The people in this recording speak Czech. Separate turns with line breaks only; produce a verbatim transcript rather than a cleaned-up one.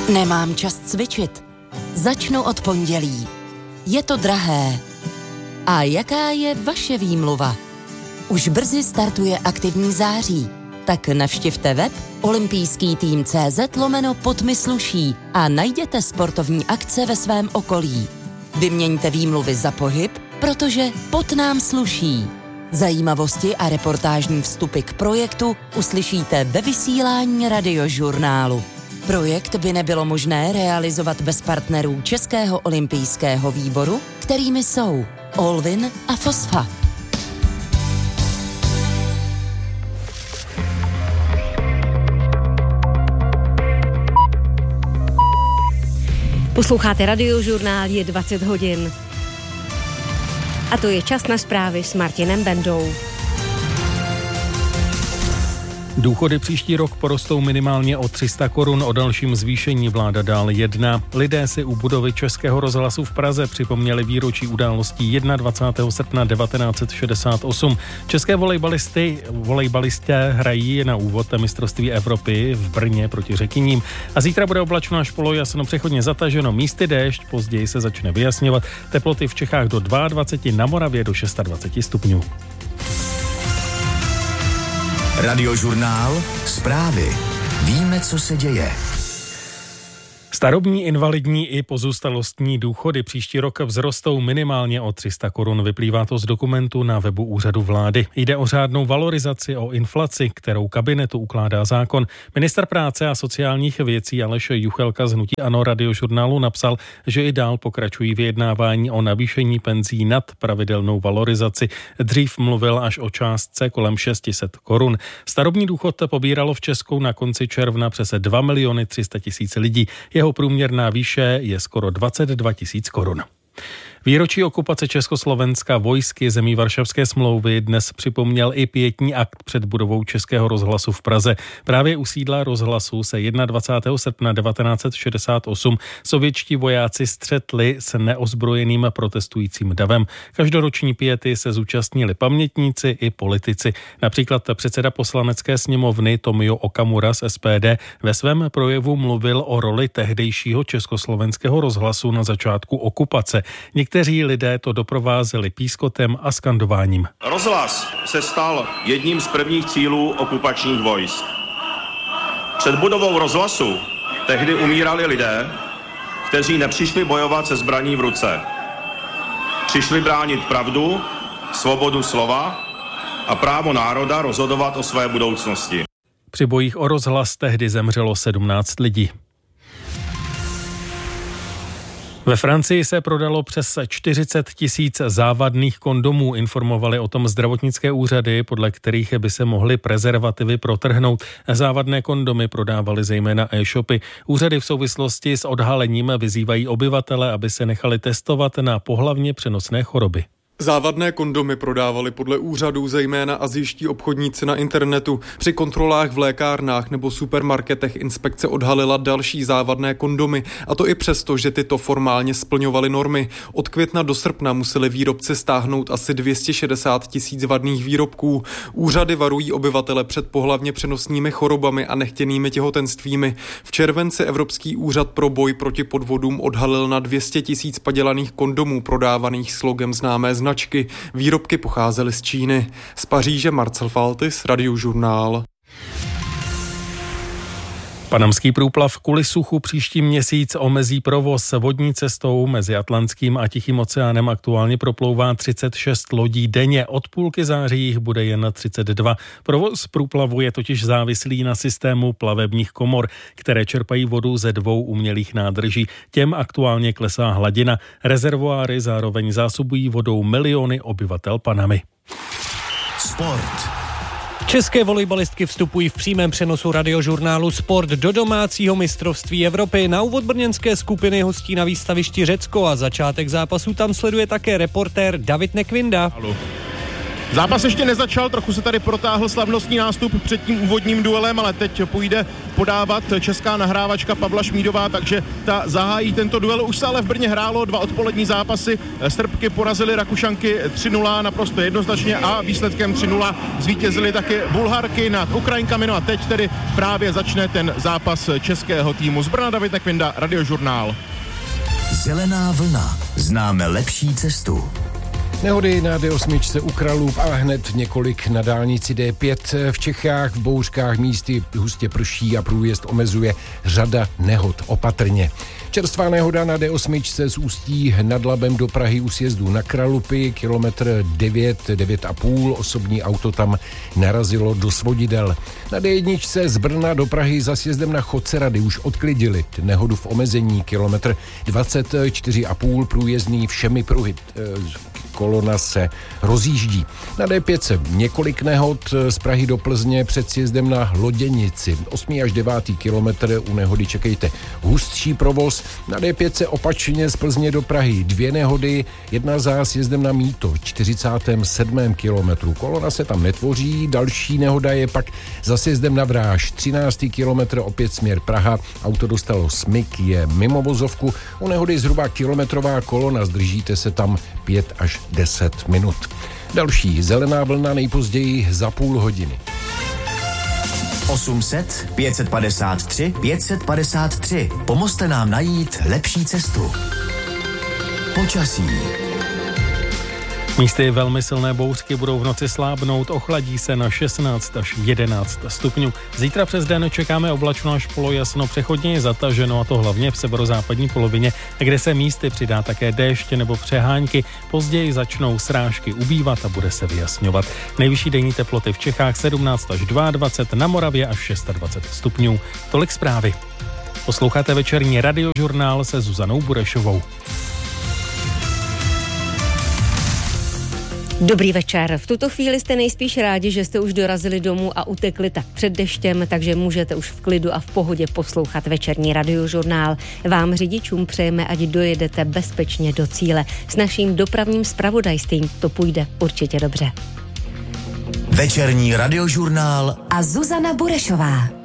Nemám čas cvičit. Začnu od pondělí. Je to drahé. A jaká je vaše výmluva? Už brzy startuje aktivní září. Tak navštivte web olympijský tým tečka cé zet lomeno pod mi sluší a najděte sportovní akce ve svém okolí. Vyměňte výmluvy za pohyb, protože pot nám sluší. Zajímavosti a reportážní vstupy k projektu uslyšíte ve vysílání Radiožurnálu. Projekt by nebylo možné realizovat bez partnerů Českého olympijského výboru, kterými jsou Olvin a Fosfa.
Posloucháte Radiožurnál, je dvacet hodin. A to je čas na zprávy s Martinem Bendou.
Důchody příští rok porostou minimálně o tři sta korun, o dalším zvýšení vláda dál jedná. Lidé si u budovy Českého rozhlasu v Praze připomněli výročí událostí dvacátého prvního srpna devatenáct set šedesát osm. České volejbalisty, volejbalisté hrají na úvod mistrovství Evropy v Brně proti Řekyním. A zítra bude oblačno až polojasno, přechodně zataženo, místy déšť, později se začne vyjasňovat. Teploty v Čechách do dvacet dva, na Moravě do dvacet šest stupňů.
Radiožurnál, zprávy. Víme, co se děje.
Starobní, invalidní i pozůstalostní důchody příští rok vzrostou minimálně o tři sta korun. Vyplývá to z dokumentu na webu Úřadu vlády. Jde o řádnou valorizaci, o inflaci, kterou kabinetu ukládá zákon. Ministr práce a sociálních věcí Aleš Juchelka z hnutí ANO Radiožurnálu napsal, že i dál pokračují vyjednávání o navýšení penzí nad pravidelnou valorizaci. Dřív mluvil až o částce kolem šest set korun. Starobní důchod pobíralo v Česku na konci června přes dva miliony tři sta tisíc lidí. Jeho průměrná výše je skoro dvacet dva tisíc korun. Výročí okupace Československa vojsky zemí Varšavské smlouvy dnes připomněl i pietní akt před budovou Českého rozhlasu v Praze. Právě u sídla rozhlasu se dvacátého prvního srpna devatenáct set šedesát osm sovětští vojáci střetli s neozbrojeným protestujícím davem. Každoroční piety se zúčastnili pamětníci i politici. Například předseda poslanecké sněmovny Tomio Okamura z S P D ve svém projevu mluvil o roli tehdejšího Československého rozhlasu na začátku okupace. Někteří lidé to doprovázeli pískotem a skandováním.
Rozhlas se stal jedním z prvních cílů okupačních vojsk. Před budovou rozhlasu tehdy umírali lidé, kteří nepřišli bojovat se zbraní v ruce. Přišli bránit pravdu, svobodu slova a právo národa rozhodovat o své budoucnosti.
Při bojích o rozhlas tehdy zemřelo sedmnáct lidí. Ve Francii se prodalo přes čtyřicet tisíc závadných kondomů, informovali o tom zdravotnické úřady, podle kterých by se mohly prezervativy protrhnout. Závadné kondomy prodávaly zejména e-shopy. Úřady v souvislosti s odhalením vyzývají obyvatele, aby se nechali testovat na pohlavně přenosné choroby.
Závadné kondomy prodávali podle úřadů zejména asijští obchodníci na internetu. Při kontrolách v lékárnách nebo supermarketech inspekce odhalila další závadné kondomy, a to i přesto, že tyto formálně splňovaly normy. Od května do srpna museli výrobci stáhnout asi dvě stě šedesát tisíc vadných výrobků. Úřady varují obyvatele před pohlavně přenosnými chorobami a nechtěnými těhotenstvími. V červenci Evropský úřad pro boj proti podvodům odhalil na dvě stě tisíc padělaných kondomů prodávaných s logem známé značky. Výrobky pocházely z Číny. Z Paříže Marcel Faltis, Radiožurnál.
Panamský průplav kvůli suchu příští měsíc omezí provoz. Vodní cestou mezi Atlantským a Tichým oceánem aktuálně proplouvá třicet šest lodí denně. Od půlky září jich bude jen třicet dva. Provoz průplavu je totiž závislý na systému plavebních komor, které čerpají vodu ze dvou umělých nádrží. Těm aktuálně klesá hladina. Rezervoáry zároveň zásobují vodou miliony obyvatel Panamy.
Sport.
České volejbalistky vstupují v přímém přenosu Radiožurnálu Sport do domácího mistrovství Evropy. Na úvod brněnské skupiny hostí na výstavišti Řecko a začátek zápasu tam sleduje také reportér David Nekvinda.
Zápas ještě nezačal, trochu se tady protáhl slavnostní nástup před tím úvodním duelem, ale teď půjde podávat česká nahrávačka Pavla Šmídová, takže ta zahájí tento duel. Už se ale v Brně hrálo dva odpolední zápasy. Srbky porazily Rakušanky tři nula naprosto jednoznačně a výsledkem tři nula zvítězily taky Bulharky nad Ukrajinkami. No a teď tedy právě začne ten zápas českého týmu. Z Brna David Nekvinda, Radiožurnál.
Zelená vlna. Známe lepší cestu.
Nehody na D osm u Kralův a hned několik na dálnici D pět. V Čechách v bouřkách místy hustě prší a průjezd omezuje řada nehod. Opatrně. Čerstvá nehoda na D osm z Ústí nad Labem do Prahy u sjezdu na Kralupy, kilometr devět, devět a půl, osobní auto tam narazilo do svodidel. Na D jedna z Brna do Prahy za sjezdem na Chodcerady už odklidili nehodu v omezení, kilometr dvacet čtyři a půl, průjezdný všemi pruhy. Kolona se rozjíždí. Na D pět několik nehod z Prahy do Plzně před sjezdem na Loděnici. osmý až devátý kilometr u nehody čekejte hustší provoz. Na D pět se opačně z Plzně do Prahy dvě nehody, jedna za sjezdem na Mýto, čtyřicátém sedmém kilometru. Kolona se tam netvoří, další nehoda je pak za sjezdem na Vráž, třináctý kilometr, opět směr Praha. Auto dostalo smyk, je mimo vozovku. U nehody zhruba kilometrová kolona, zdržíte se tam pět až deset minut. Další zelená vlna nejpozději za půl hodiny.
osm set, pět padesát tři, pět padesát tři. Pomozte nám najít lepší cestu. Počasí.
Místy velmi silné bouřky budou v noci slábnout, ochladí se na šestnáct až jedenáct stupňů. Zítra přes den čekáme oblačno až polojasno, přechodně je zataženo, a to hlavně v severozápadní polovině, kde se místy přidá také déšť nebo přehánky. Později začnou srážky ubývat a bude se vyjasňovat. Nejvyšší denní teploty v Čechách sedmnáct až dvacet dva, na Moravě až dvacet šest stupňů. Tolik zprávy. Posloucháte večerní Radiožurnál se Zuzanou Burešovou.
Dobrý večer. V tuto chvíli jste nejspíš rádi, že jste už dorazili domů a utekli tak před deštěm, takže můžete už v klidu a v pohodě poslouchat večerní Radiožurnál. Vám řidičům přejeme, ať dojedete bezpečně do cíle. S naším dopravním zpravodajstvím to půjde určitě dobře.
Večerní Radiožurnál
a Zuzana Burešová.